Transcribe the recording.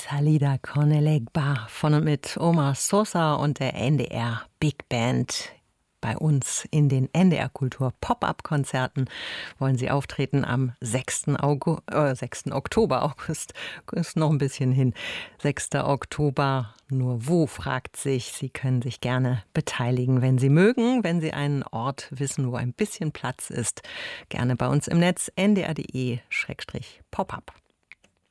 Salida Cornelegba von und mit Omar Sosa und der NDR Big Band. Bei uns in den NDR Kultur Pop-Up-Konzerten wollen sie auftreten am 6. Oktober. August ist noch ein bisschen hin. 6. Oktober. Nur wo, fragt sich. Sie können sich gerne beteiligen, wenn Sie mögen. Wenn Sie einen Ort wissen, wo ein bisschen Platz ist, gerne bei uns im Netz ndr.de/pop-up.